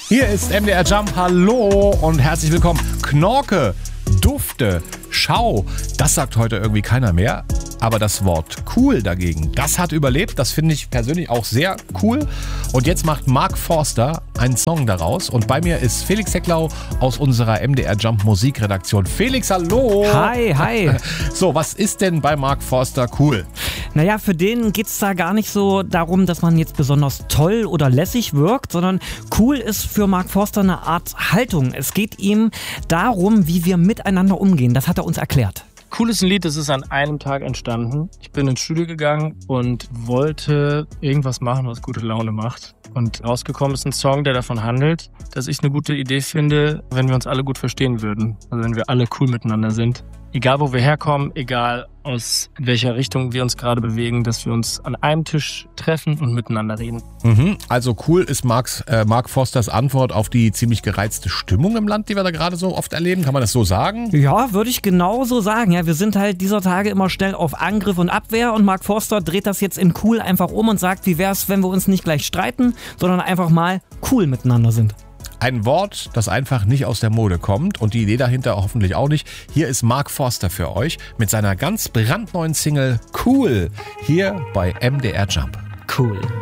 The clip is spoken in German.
Hier ist MDR Jump, hallo und herzlich willkommen. Knorke, Dufte, Schau, das sagt heute irgendwie keiner mehr. Aber das Wort cool dagegen, das hat überlebt. Das finde ich persönlich auch sehr cool. Und jetzt macht Mark Forster einen Song daraus. Und bei mir ist Felix Hecklau aus unserer MDR Jump Musikredaktion. Felix, hallo! Hi! So, was ist denn bei Mark Forster cool? Naja, für den geht's da gar nicht so darum, dass man jetzt besonders toll oder lässig wirkt, sondern cool ist für Mark Forster eine Art Haltung. Es geht ihm darum, wie wir miteinander umgehen. Das hat er uns erklärt. Cool ist ein Lied, das ist an einem Tag entstanden. Ich bin ins Studio gegangen und wollte irgendwas machen, was gute Laune macht. Und rausgekommen ist ein Song, der davon handelt, dass ich eine gute Idee finde, wenn wir uns alle gut verstehen würden. Also wenn wir alle cool miteinander sind. Egal wo wir herkommen, egal aus welcher Richtung wir uns gerade bewegen, dass wir uns an einem Tisch treffen und miteinander reden. Also cool ist Mark Forsters Antwort auf die ziemlich gereizte Stimmung im Land, die wir da gerade so oft erleben. Kann man das so sagen? Ja, würde ich genauso sagen. Ja, wir sind halt dieser Tage immer schnell auf Angriff und Abwehr und Mark Forster dreht das jetzt in cool einfach um und sagt, wie wär's, wenn wir uns nicht gleich streiten, sondern einfach mal cool miteinander sind. Ein Wort, das einfach nicht aus der Mode kommt und die Idee dahinter hoffentlich auch nicht. Hier ist Mark Forster für euch mit seiner ganz brandneuen Single Cool hier bei MDR Jump. Cool.